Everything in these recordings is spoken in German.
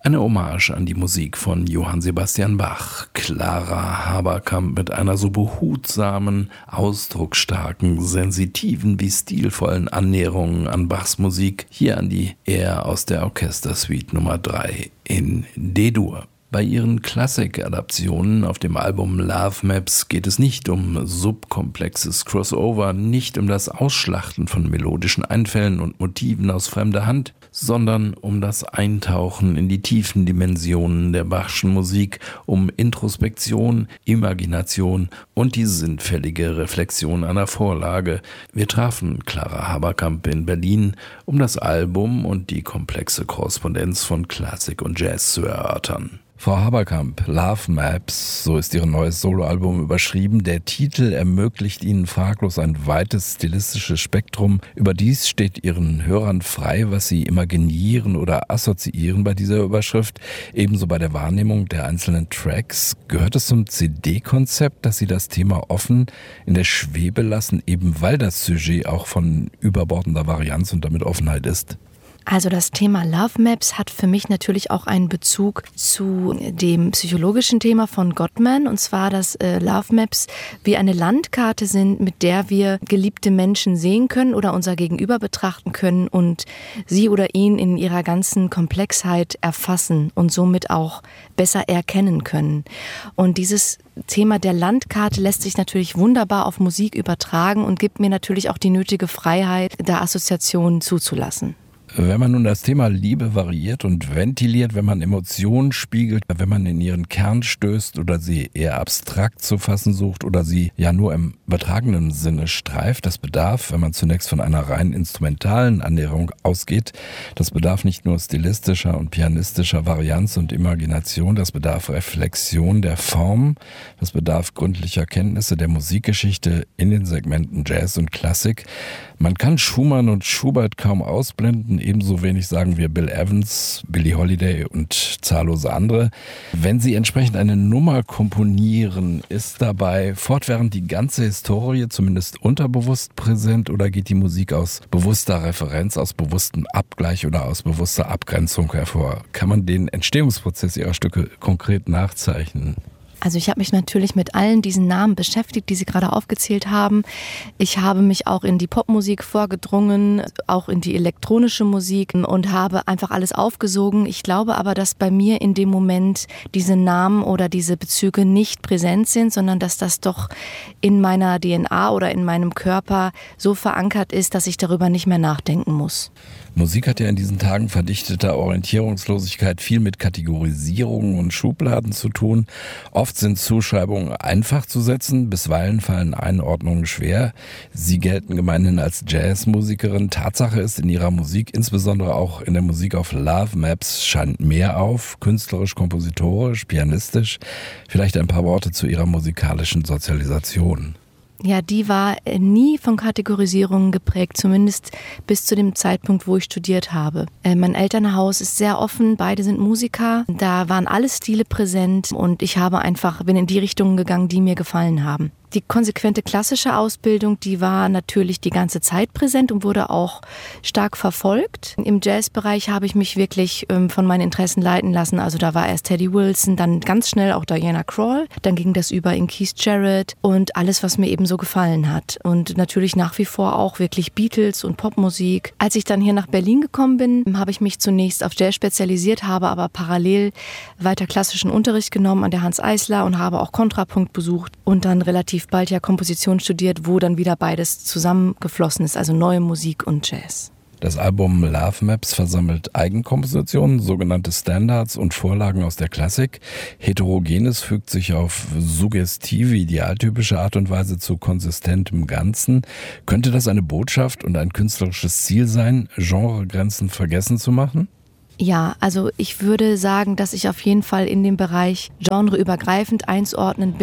Eine Hommage an die Musik von Johann Sebastian Bach. Clara Haberkamp mit einer so behutsamen, ausdrucksstarken, sensitiven wie stilvollen Annäherung an Bachs Musik. Hier an die Air aus der Orchestersuite Nummer 3 in D-Dur. Bei ihren Klassik-Adaptionen auf dem Album Love Maps geht es nicht um subkomplexes Crossover, nicht um das Ausschlachten von melodischen Einfällen und Motiven aus fremder Hand, sondern um das Eintauchen in die tiefen Dimensionen der Bachschen Musik, um Introspektion, Imagination und die sinnfällige Reflexion einer Vorlage. Wir trafen Clara Haberkamp in Berlin, um das Album und die komplexe Korrespondenz von Klassik und Jazz zu erörtern. Frau Haberkamp, Love Maps, so ist Ihr neues Soloalbum überschrieben. Der Titel ermöglicht Ihnen fraglos ein weites stilistisches Spektrum. Überdies steht Ihren Hörern frei, was sie imaginieren oder assoziieren bei dieser Überschrift. Ebenso bei der Wahrnehmung der einzelnen Tracks. Gehört es zum CD-Konzept, dass Sie das Thema offen in der Schwebe lassen, eben weil das Sujet auch von überbordender Varianz und damit Offenheit ist? Also das Thema Love Maps hat für mich natürlich auch einen Bezug zu dem psychologischen Thema von Gottman, und zwar, dass Love Maps wie eine Landkarte sind, mit der wir geliebte Menschen sehen können oder unser Gegenüber betrachten können und sie oder ihn in ihrer ganzen Komplexheit erfassen und somit auch besser erkennen können. Und dieses Thema der Landkarte lässt sich natürlich wunderbar auf Musik übertragen und gibt mir natürlich auch die nötige Freiheit, da Assoziationen zuzulassen. Wenn man nun das Thema Liebe variiert und ventiliert, wenn man Emotionen spiegelt, wenn man in ihren Kern stößt oder sie eher abstrakt zu fassen sucht oder sie ja nur im übertragenen Sinne streift, das bedarf, wenn man zunächst von einer rein instrumentalen Annäherung ausgeht, das bedarf nicht nur stilistischer und pianistischer Varianz und Imagination, das bedarf Reflexion der Form, das bedarf gründlicher Kenntnisse der Musikgeschichte in den Segmenten Jazz und Klassik. Man kann Schumann und Schubert kaum ausblenden, ebenso wenig sagen wir Bill Evans, Billie Holiday und zahllose andere. Wenn Sie entsprechend eine Nummer komponieren, ist dabei fortwährend die ganze Historie zumindest unterbewusst präsent oder geht die Musik aus bewusster Referenz, aus bewusstem Abgleich oder aus bewusster Abgrenzung hervor? Kann man den Entstehungsprozess Ihrer Stücke konkret nachzeichnen? Also ich habe mich natürlich mit allen diesen Namen beschäftigt, die Sie gerade aufgezählt haben. Ich habe mich auch in die Popmusik vorgedrungen, auch in die elektronische Musik und habe einfach alles aufgesogen. Ich glaube aber, dass bei mir in dem Moment diese Namen oder diese Bezüge nicht präsent sind, sondern dass das doch in meiner DNA oder in meinem Körper so verankert ist, dass ich darüber nicht mehr nachdenken muss. Musik hat ja in diesen Tagen verdichteter Orientierungslosigkeit viel mit Kategorisierungen und Schubladen zu tun. Oft sind Zuschreibungen einfach zu setzen, bisweilen fallen Einordnungen schwer. Sie gelten gemeinhin als Jazzmusikerin. Tatsache ist, in ihrer Musik, insbesondere auch in der Musik auf Love Maps, scheint mehr auf, künstlerisch, kompositorisch, pianistisch. Vielleicht ein paar Worte zu ihrer musikalischen Sozialisation. Ja, die war nie von Kategorisierungen geprägt, zumindest bis zu dem Zeitpunkt, wo ich studiert habe. Mein Elternhaus ist sehr offen, beide sind Musiker, da waren alle Stile präsent und bin in die Richtungen gegangen, die mir gefallen haben. Die konsequente klassische Ausbildung, die war natürlich die ganze Zeit präsent und wurde auch stark verfolgt. Im Jazzbereich habe ich mich wirklich von meinen Interessen leiten lassen. Also da war erst Teddy Wilson, dann ganz schnell auch Diana Krall. Dann ging das über in Keith Jarrett und alles, was mir eben so gefallen hat. Und natürlich nach wie vor auch wirklich Beatles und Popmusik. Als ich dann hier nach Berlin gekommen bin, habe ich mich zunächst auf Jazz spezialisiert, habe aber parallel weiter klassischen Unterricht genommen an der Hans Eisler und habe auch Kontrapunkt besucht und dann relativ bald ja Komposition studiert, wo dann wieder beides zusammengeflossen ist, also neue Musik und Jazz. Das Album Love Maps versammelt Eigenkompositionen, sogenannte Standards und Vorlagen aus der Klassik. Heterogenes fügt sich auf suggestive, idealtypische Art und Weise zu konsistentem Ganzen. Könnte das eine Botschaft und ein künstlerisches Ziel sein, Genregrenzen vergessen zu machen? Ja, also ich würde sagen, dass ich auf jeden Fall in dem Bereich genreübergreifend einzuordnen bin.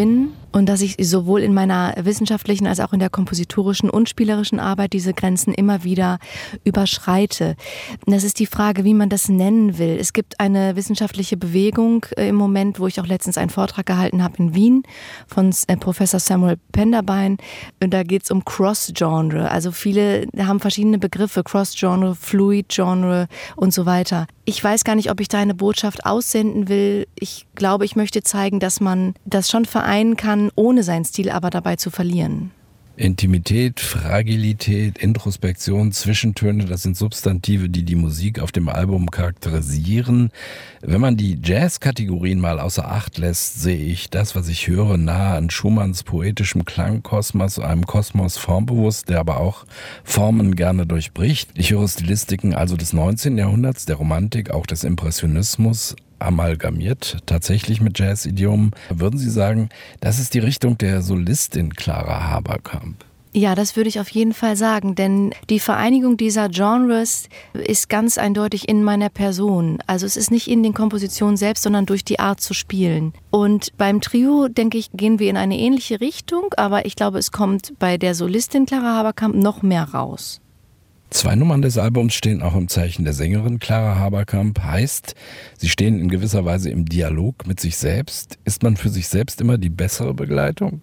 und dass ich sowohl in meiner wissenschaftlichen als auch in der kompositorischen und spielerischen Arbeit diese Grenzen immer wieder überschreite. Das ist die Frage, wie man das nennen will. Es gibt eine wissenschaftliche Bewegung im Moment, wo ich auch letztens einen Vortrag gehalten habe in Wien von Professor Samuel Penderbein. Und da geht es um Cross-Genre. Also viele haben verschiedene Begriffe, Cross-Genre, Fluid-Genre und so weiter. Ich weiß gar nicht, ob ich da eine Botschaft aussenden will. Ich glaube, ich möchte zeigen, dass man das schon vereinen kann, ohne seinen Stil aber dabei zu verlieren. Intimität, Fragilität, Introspektion, Zwischentöne, das sind Substantive, die die Musik auf dem Album charakterisieren. Wenn man die Jazz-Kategorien mal außer Acht lässt, sehe ich das, was ich höre, nahe an Schumanns poetischem Klangkosmos, einem Kosmos formbewusst, der aber auch Formen gerne durchbricht. Ich höre Stilistiken also des 19. Jahrhunderts, der Romantik, auch des Impressionismus, amalgamiert, tatsächlich mit Jazz-Idiomen. Würden Sie sagen, das ist die Richtung der Solistin Clara Haberkamp? Ja, das würde ich auf jeden Fall sagen, denn die Vereinigung dieser Genres ist ganz eindeutig in meiner Person. Also es ist nicht in den Kompositionen selbst, sondern durch die Art zu spielen. Und beim Trio, denke ich, gehen wir in eine ähnliche Richtung, aber ich glaube, es kommt bei der Solistin Clara Haberkamp noch mehr raus. 2 Nummern des Albums stehen auch im Zeichen der Sängerin Clara Haberkamp. Heißt, sie stehen in gewisser Weise im Dialog mit sich selbst. Ist man für sich selbst immer die bessere Begleitung?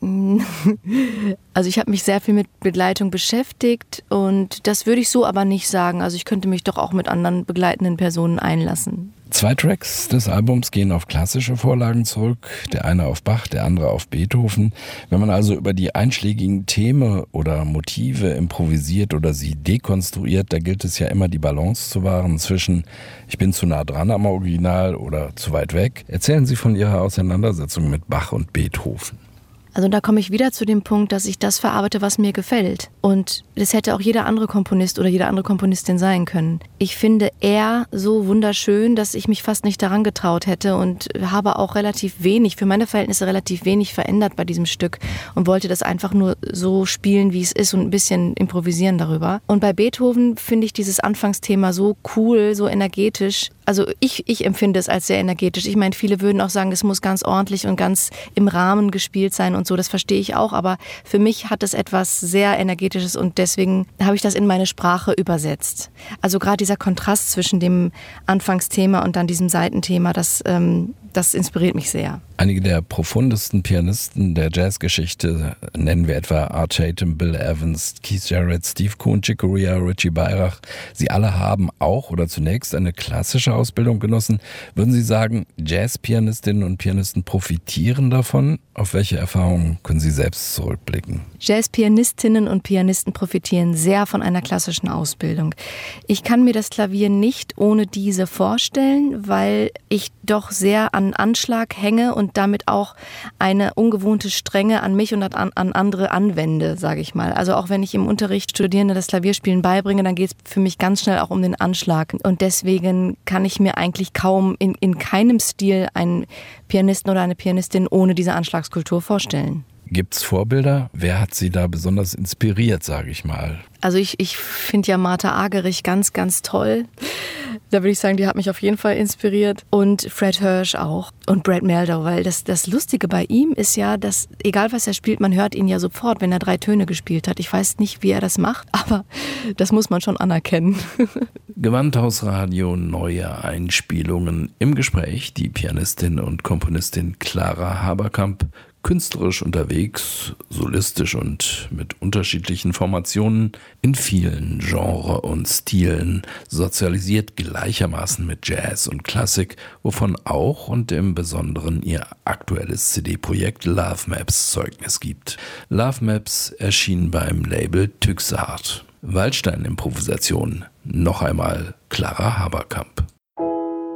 Also ich habe mich sehr viel mit Begleitung beschäftigt und das würde ich so aber nicht sagen. Also ich könnte mich doch auch mit anderen begleitenden Personen einlassen. 2 Tracks des Albums gehen auf klassische Vorlagen zurück, der eine auf Bach, der andere auf Beethoven. Wenn man also über die einschlägigen Themen oder Motive improvisiert oder sie dekonstruiert, da gilt es ja immer die Balance zu wahren zwischen ich bin zu nah dran am Original oder zu weit weg. Erzählen Sie von Ihrer Auseinandersetzung mit Bach und Beethoven. Also da komme ich wieder zu dem Punkt, dass ich das verarbeite, was mir gefällt. Und das hätte auch jeder andere Komponist oder jede andere Komponistin sein können. Ich finde er so wunderschön, dass ich mich fast nicht daran getraut hätte und habe auch relativ wenig, für meine Verhältnisse relativ wenig verändert bei diesem Stück und wollte das einfach nur so spielen, wie es ist und ein bisschen improvisieren darüber. Und bei Beethoven finde ich dieses Anfangsthema so cool, so energetisch. Also ich empfinde es als sehr energetisch. Ich meine, viele würden auch sagen, es muss ganz ordentlich und ganz im Rahmen gespielt sein und so. Das verstehe ich auch, aber für mich hat es etwas sehr Energetisches und deswegen habe ich das in meine Sprache übersetzt. Also gerade dieser Kontrast zwischen dem Anfangsthema und dann diesem Seitenthema, das inspiriert mich sehr. Einige der profundesten Pianisten der Jazzgeschichte nennen wir etwa Art Tatum, Bill Evans, Keith Jarrett, Steve Kuhn, Chick Corea, Richie Beirach. Sie alle haben auch oder zunächst eine klassische Ausbildung genossen. Würden Sie sagen, Jazzpianistinnen und Pianisten profitieren davon? Auf welche Erfahrungen können Sie selbst zurückblicken? Jazzpianistinnen und Pianisten profitieren sehr von einer klassischen Ausbildung. Ich kann mir das Klavier nicht ohne diese vorstellen, weil ich doch sehr an Anschlag hänge und damit auch eine ungewohnte Strenge an mich und an andere anwende, sage ich mal. Also auch wenn ich im Unterricht Studierende das Klavierspielen beibringe, dann geht es für mich ganz schnell auch um den Anschlag. Und deswegen kann ich mir eigentlich kaum in keinem Stil einen Pianisten oder eine Pianistin ohne diese Anschlagskultur vorstellen. Gibt's Vorbilder? Wer hat Sie da besonders inspiriert, sage ich mal? Also ich finde ja Martha Argerich ganz, ganz toll. Da würde ich sagen, die hat mich auf jeden Fall inspiriert. Und Fred Hirsch auch. Und Brad Mehldau, weil das Lustige bei ihm ist ja, dass egal was er spielt, man hört ihn ja sofort, wenn er 3 Töne gespielt hat. Ich weiß nicht, wie er das macht, aber das muss man schon anerkennen. Gewandhausradio, neue Einspielungen. Im Gespräch die Pianistin und Komponistin Clara Haberkamp. Künstlerisch unterwegs, solistisch und mit unterschiedlichen Formationen in vielen Genres und Stilen, sozialisiert gleichermaßen mit Jazz und Klassik, wovon auch und im Besonderen ihr aktuelles CD-Projekt Love Maps Zeugnis gibt. Love Maps erschien beim Label Tyxart. Waldstein-Improvisation, noch einmal Clara Haberkamp.